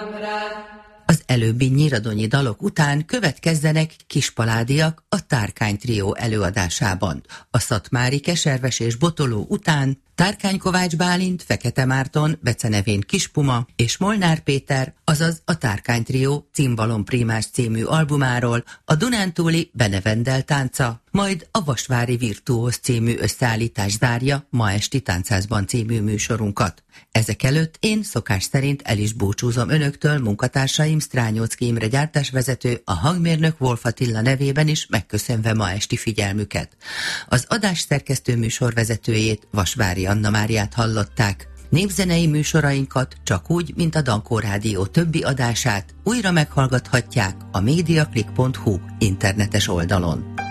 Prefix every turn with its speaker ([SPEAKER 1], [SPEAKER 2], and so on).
[SPEAKER 1] Az előbbi nyíradonyi dalok után következzenek Kispaládiak a Tárkány trió előadásában. A szatmári Keserves és Botoló után Tárkány Kovács Bálint, Fekete Márton, becenevén Kispuma és Molnár Péter, azaz a Tárkány trió Cimbalom Prímás című albumáról a dunántúli Benevendel tánca, majd a Vasvári Virtuóz című összeállítás zárja ma esti Tánchászban című műsorunkat. Ezek előtt én szokás szerint el is búcsúzom önöktől, munkatársaim Strányóczky Imre gyártásvezető, a hangmérnök Wolf Attila nevében is megköszönve ma esti figyelmüket. Az adás szerkesztő műsorvezetőjét, Vasvári Anna Máriát hallották. Népzenei műsorainkat csak úgy, mint a Dankó Rádió többi adását újra meghallgathatják a mediaclick.hu internetes oldalon.